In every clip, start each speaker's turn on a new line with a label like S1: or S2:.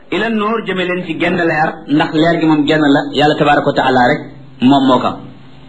S1: ila nuur jëme leen ci genn leer ndax leer gi moom genn la yàlla tabaraka wa taala rek moom moo ko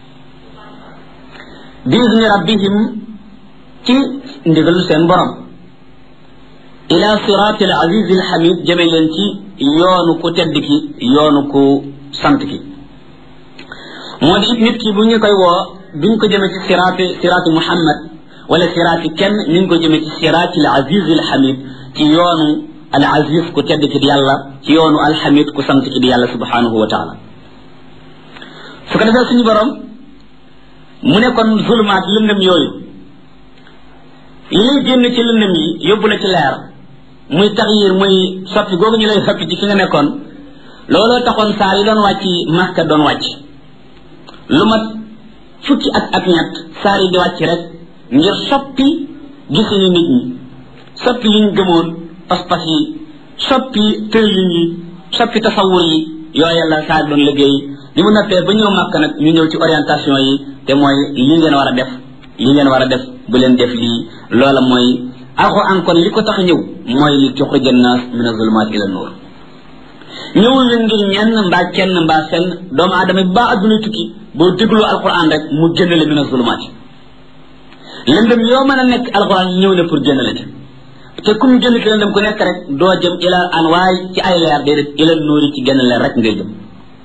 S1: biizni rabbihim ci ndigalu seen borom ila siraati al aziz al hamid jëme leen ci yoonu ku tedd ki yoonu ku sant ki moo di it nit ki bu ñu koy woo duñ ko jëme ci siraati muhammad wala siraati kenn ñu ngi ko jëme ci siraati al aziz al hamid ci yoonu al aziz ku tedd ki di yàlla ci yoonu al hamid ku sant ki di yàlla subhanahu wa taala su ko defee suñu borom mu ne kon zulumaat lëndëm yooyu li lay génn ci lëndëm yi yóbbu la ci leer muy taxyir muy soppi googu ñu lay soppi ci fi nga nekkoon looloo taxoon saar yi doon wàcc Makka doon wàcc lu mat fukki at ak ñett saar yi di wàcc rek ngir soppi gisuñu nit ñi soppi liñ gëmoon pas-pas yi soppi tërlin yi soppi tasawur yi yooyu la saar doon liggéey li mu noppee ba ñëw Makka nag ñu ñëw ci orientation yi te mooy li ngeen war a def li ngeen war a def bu leen def lii loola mooy alxuraan kon li ko tax ñëw mooy li tuxrija naas mina zulumaat ila nuur ñëwul la ngir ñenn mbaa kenn mbaa fenn doomu aadama bi baa adduna tukki boo déglu alxuraan rek mu génn la mina zulumaat lëndëm yoo mën a nekk alxuraan ñëw na pour génn la ci te kum génn ci lëndëm ku nekk rek doo jëm ila anwaay ci ay leer déedéet ila nuur yi ci génn leer rek ngay jëm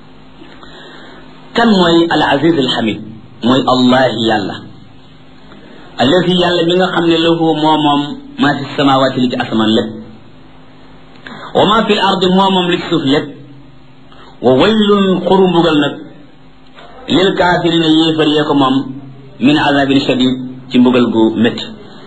S1: kan mooy al aziz al hamid mooy allahi yàlla allazi yàlla mi nga xam ne lahu moom maa fi samawaati li ci asamaan lépp wa maa fi l ardi moom li ci suuf lépp wa waylun xuru mbugal nag lil kaafirina yéefar yee ko moom min azabin shadid ci mbugal gu métti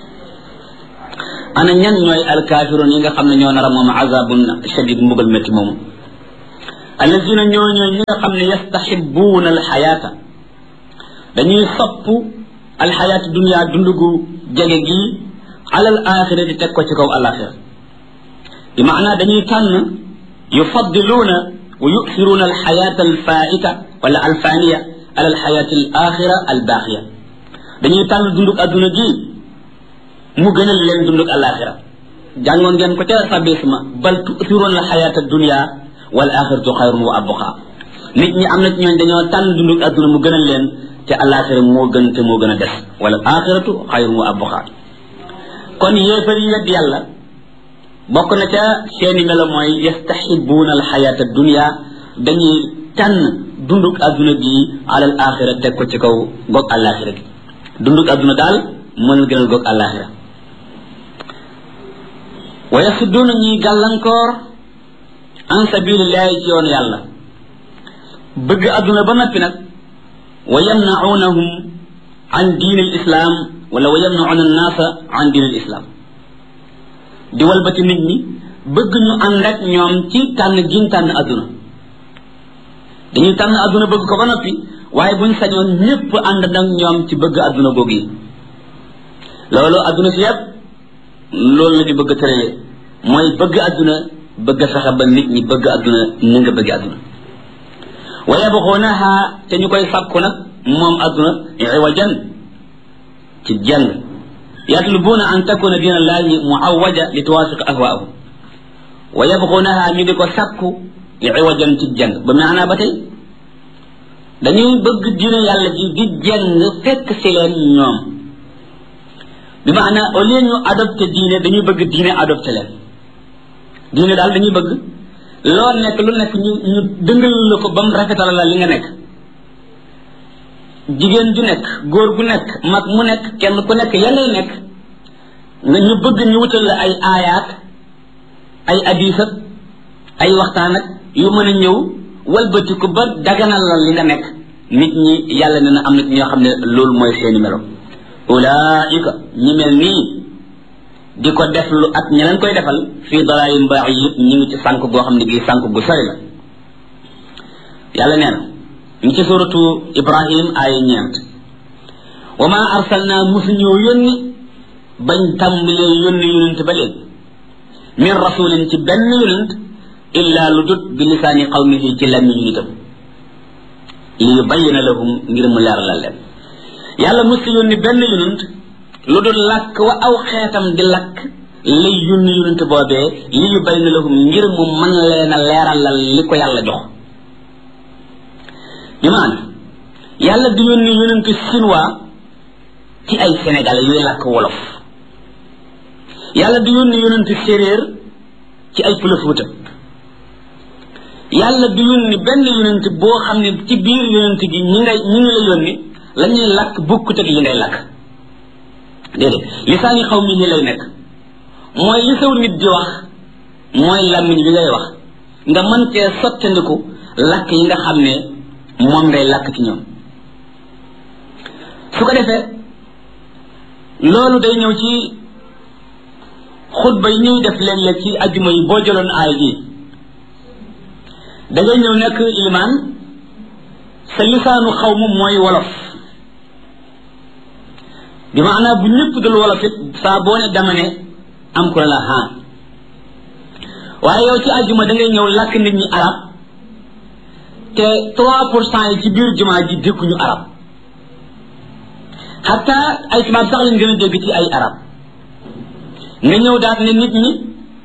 S1: ana ñan ñooy alkaafiroon yi nga xam ne ñoo nar a moom azabun shadid mbugal métti moomu allazina ñooñooy ñi nga xam ne yastaxibuuna alxayaata dañuy sopp alxayaatu dunia dund gu jege gi alal axira di teg ko ci kaw alaxira bi maanaa dañuy tànn yufaddiluuna wa yusiruuna alxayaata alfaita wala alfaniya ala alxayaati alaxira albaaxiya dañuy tànn dundug adduna gi mu gënal leen dundug alaxira jàngoon ngeen ko ca sabisma bal tusiruuna alxayaata dunia wal axiratu xayrun wa abqa nit ñi am na ci ñooñ dañoo tànn dundug adduna mu gënal leen te alaxira moo gën te moo gën a des wala axiratu xayrun wa abqa kon yéefar yi wedd yàlla bokk na ca seeni melo mooy yastaxibuuna alxayaata dunia dañuy tànn dundug adduna gi alal axira teg ko ci kaw goog alaxira gi dundug adduna daal moo leen gënal goog alaxira wa yasudduuna ñuy gàllankoor an sabilillahi ci yoonu yàlla bëgg adduna ba noppi nag wa yamnaunahum an diin al islam wala wa yamnauna annaasa an diin al islam di walbati nit ñi bëgg ñu ànd ak ñoom ci tànn giñ tànn adduna dañuy tànn adduna bëgg ko ba noppi waaye buñ sañoon ñëpp ànd nag ñoom ci bëgg adduna googu yi loolu adduna si yëpp loolu la ñu bëgg tërale mooy bëgg adduna bëgg fexe ba nit ñi bëgg adduna ni nga bëgg adduna wa yabxuunaha te ñu koy sàkku nag moom adduna iwajan ci jàng yatlubuuna an takuna diina llahi muawaja li tuwafiq ahwaahum wa yabxuunaha ñu di ko sàkku iwajan ci jàng ba maanaa ba tey dañuy bëgg diina yàlla ji di jàng fekk si leen ñoom bi maanaa au lieu ñu adopté diine dañuy bëgg diine adopté leen diine daal dañuy bëgg loo nekk lu nekk ñu dëngal la ko ba mu rafetal la li nga nekk jigéen ju nekk góor gu nekk mag mu nekk kenn ku nekk ya ngay nekk nga ñu bëgg ñu wutal la ay aayaat ay hadiisat ay waxtaan ak yu mën a ñëw walbatiku ba daganal la li nga nekk nit ñi yàlla ne na am na ñoo xam ne loolu mooy seeni melo ulaika ñi mel nii di ko def lu ak ña leen koy defal fii dalaalin ba'iid ñu ngi ci sànk goo xam ne gii sànk gu sori la yàlla nee na ñu ci suratu ibrahim aaya 9 wa ma arsalna musuñoo yónni bañ tàmbalee yónni yonent ba léegi min rasulin ci benn yonent illa lu dut bi lisaani qawmihi ci lan ñu nitam li yubayyina lahum ngir mu leeralal leen yàlla musu yónni benn yonent lu dul làkk wa aw xeetam di lakk lay yónni yonent boobee li yubayna lahum ngir mu mën leen a leeralal li ko yàlla jox bi maanaam yàlla du yónni yonent chinois ci ay sénégalais yuy làkk wolof yàlla du yónni yonent séeréer ci ay Pël Fuuta yàlla du yónni benn yonent boo xam ne ci biir yonent gi ñi la yónni la ñuy làkk bokkut ak yi ngay làkk déedéet lisaani xaw mi ni lay nekk mooy li saw nit di wax mooy làmmiñ bi ngay wax nga mën cee sottandiku làkk yi nga xam ne moom ngay làkk ci ñoom su ko defee loolu day ñëw ci xutba yi ñuy def léeg-léeg ci ajjuma yi boo jëloon aay ji da ngay ñëw nekk ilimaan sa lisaanu xaw ma mooy wolof bi maanaam bu ñëpp dul wolof it saa boo ne dama ne am ku la haan waaye yow ci ajjuma da ngay ñëw làkk nit ñi arab te 3% yi ci biir jumaa ji dégguñu arab hatta ay tubaab sax lañ gën a dégg ci ay arab nga ñëw daal ne nit ñi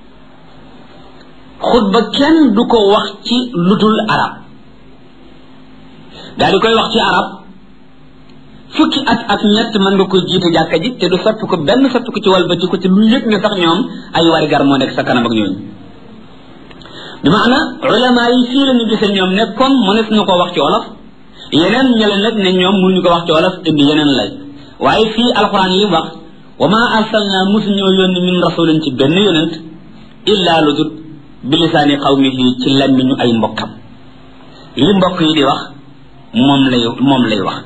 S1: xutba kenn du ko wax ci ludul arab daal di koy wax ci arab fukki at ak ñett mën nga koy jiite jàkka ji te du soppi ko benn soppi ko ci walbati ko te lu yëg ne sax ñoom ay wari gar moo nekk sa kanam ak ñooñu bi maana ulama yi fii la ñu gisee ñoom ne comme mënees na ko wax ci wolof yeneen ñële nag ne ñoom mënuñu ko wax ci wolof indi yeneen lay waaye fii alquran yi wax wa ma arsalna musuñoo yónni min rasulin ci benn yonent illa lu dut bilisaani qawmihi ci lammiñu ay mbokkam li mbokk yi di wax moom lay wax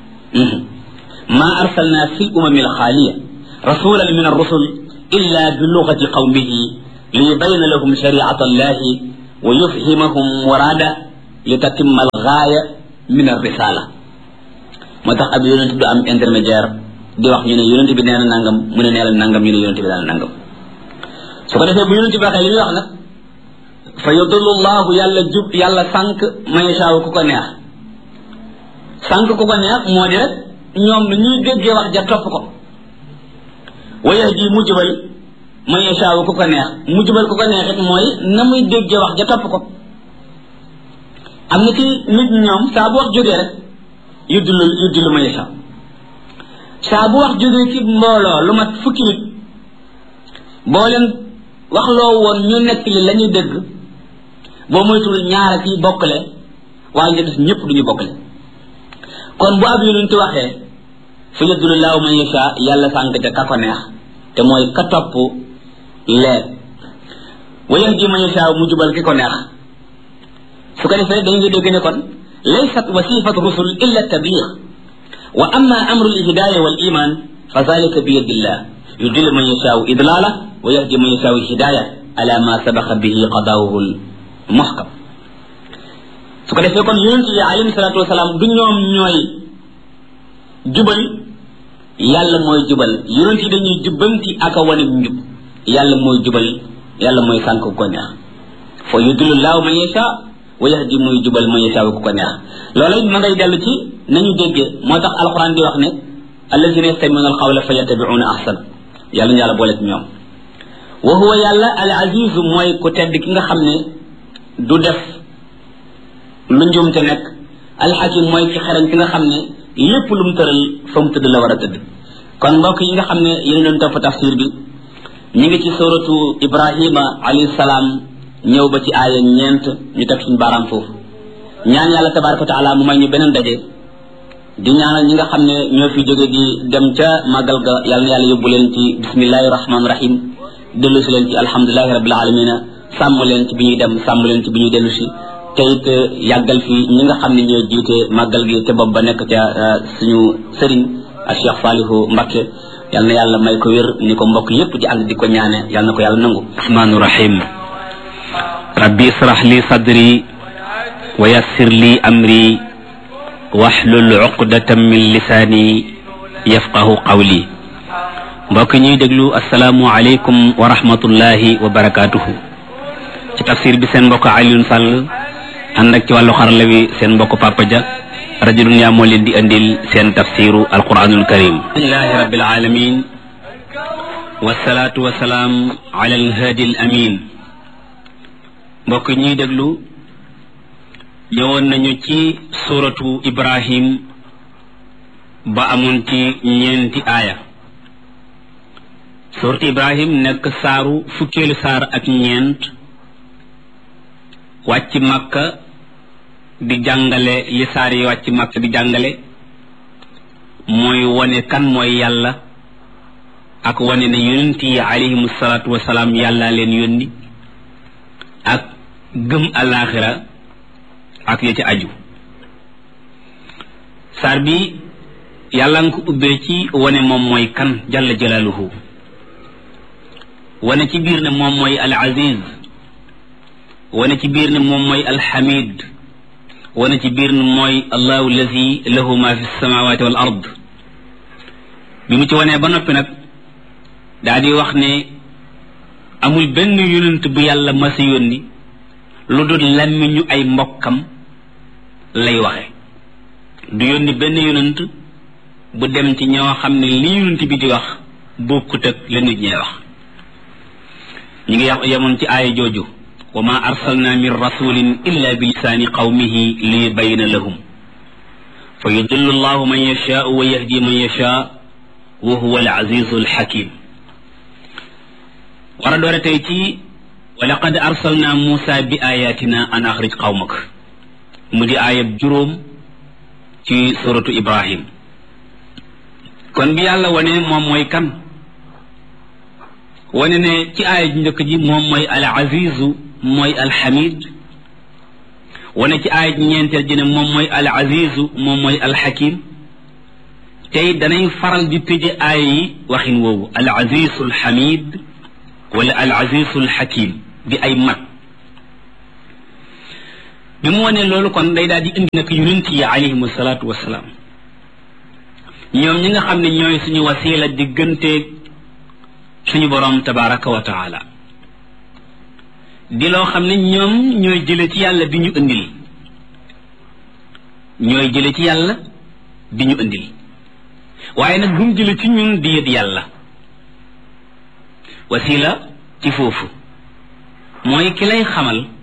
S1: ma arsalna fi umami alxaaliya rasulan min arrusul illa bi lugati qawmihi li yubayna lahum shariata allahi wa yufhimahum murada li tatimma algaaya min arrisala moo tax ab yonent du am intermédiaire di wax ñu ne yonent bi nee na nangam mu ne nee la nangam ñu ne yonent bi nee na nangam su ko defee bu yonent bi waxee li muy wax nag fa yudullu llahu yàlla sànq man yashaaw ku ko neex sànq ku ko neex moo di rek ñoom nu ñuy déggee wax ja topp ko wa yahdi mu jubal man yashaaw ku ko neex mu jubal ku ko neex it mooy na muy déggee wax ja topp ko am na ci nit ñoom saa bu wax jógee rek yuddilu man yashaaw saa bu wax jógee ci mbooloo lu mat fukki nit boo leen waxloo woon ñu nekk li la ñuy dégg boo moytul ñaara ci bokkale waaye ñu des ñëpp duñu bokkale kon bu ab yonent waxee fa yudillullahu man yasha yàlla sànq ca ka ko neex te mooy ka topp leer wa yahdi man yasha mu jubal ki ko neex su ko defee dañu dégg ne kon laysat wasifatu rusul illa tabliq wa amma amru al-hidaya wal iman fa zalika bi yadillah yudillu man yasha idlala wa yahdi man yasha hidaya ala ma sabaqa bihi qada'uhu al-muhkam su ko defee kon yonent yi alayhi salatu wasalaam du ñoom ñooy jubal yàlla mooy jubal yonent yi dañuy jubbanti ak a wane njub yàlla mooy jubal yàlla mooy sànk ku ko neex fa yudillu llahu man yasha wa yahdi muy jubal man yasha ku ko neex loolu ma ngay dellu ci nañu déggee moo tax alquran di wax ne allazina yastami'una alqawla fayattabi'una ahsana yàlla ñu yàlla boole ci ñoom wa huwa yàlla al aziz mooy ku tedd ki nga xam ne du def lu njuumte nekk alxakim mooy ki xarañ ki nga xam ne lépp lu mu tëral fa mu tëdd la war a tëdd kon mbokk yi nga xam ne yéen doon topp tafsir bi ñu ngi ci suratu ibrahima alayhi salaam ñëw ba ci aaya 9 ñu teg suñu baaraam foofu ñaan yàlla tabaraka wa taala mu may ñu beneen daje di ñaanal ñi nga xam ne ñoo fi jóge di dem ca màggal ga yàlla na yàlla yóbbu leen ci bismillahi rahmaani rahim dellu si leen ci alhamdulilahi rabbil alamina sàmm leen ci bi ñuy dem sàmm leen ci bi ñuy dellu si te it yàggal fi ñi nga xam ne ñoo jiite màggal gi te bopp ba nekk ca suñu sëriñ a Cheikh Salihu Mbacké yal na yàlla may ko wér ni ko mbokk yépp di ànd di ko ñaane yal na ko yàlla nangu rahmaanu rahim rabbi israh li sadri wa yassir li amri wahlul uqdatan min lisaani yafqahu qawli mbokk ñuy déglu asalaamu aleykum wa rahmatullahi wa barakatuhu ci tafsir bi seen mbokk Alioune Sall ànd ak ci wàllu xarala wi seen mbokk Papa Dia rajo Dunya moo leen di andil seen tafsiru alquranul karim alhamdulillahi rabbil alamin wasalaatu wasalaam ala alhaadi al amin. mbokk ñuy déglu ñëwoon nañu ci suratu Ibrahim ba amoon ci ñeenti aaya. suratu Ibrahim nekk saaru fukkeelu saar ak ñeent wàcc Makka di jàngale li saar yi wàcc Makka di jàngale mooy wane kan mooy yàlla ak wane ne yonent yi alayhimu salaatu wasalaam yàlla leen yónni ak gëm alaaxira ak ya ci aju. saar bi yàlla nga ko ubbee ci wane moom mooy kan jalla jalaaluhu, wane ci biir ne moom mooy al aziz, wane ci biir ne moom mooy al hamid, wane ci biir ne mooy allahu allazi lahu ma fi samawati wal ard. bi mu ci wanee ba noppi nag daa di wax ne amul benn yonent bu yàlla masa yónni lu dul làmmiñu ay mbokkam lay waxe. du yónni benn yonent bu dem ci ñoo xam ne li yonent bi di wax bokkut ak la nit ñee wax. ñu ngi yemoon ci aaya jooju wa ma arsalna min rasulin illa bi lisaani qawmihi li yubayyina lahum fa yudillu allahu man yashaau wa yahdi man yashaa wa huwa al azizu al hakim. war a doore tey ci wa laqad arsalna Muusa bi ayatina an axrij qawmak, mu di aayab juróom ci suratu Ibrahim. kon bi yàlla wane moom mooy kan, wane ne ci aaya ji njëkk ji moom mooy al azizu mooy al hamid, wane ci aaya ji ñeenteel ji ne moom mooy al azizu moom mooy al hakim. tey danay faral di tëje aaya yi waxin woowu al azizu al hamid wala al azizu al hakim di ay mag. bi mu wane loolu kon day daal di indi nag yonent yi alayhimu salaatu wasalaam, ñoom ñi nga xam ne ñooy suñu wasiila digganteeg suñu boroom tabaraka wa taala, di loo xam ne ñoom ñooy jële ci yàlla di ñu indil, ñooy jële ci yàlla di ñu indil, waaye nag bu mu jële ci ñun di yët yàlla. wasiila ci foofu mooy ki lay xamal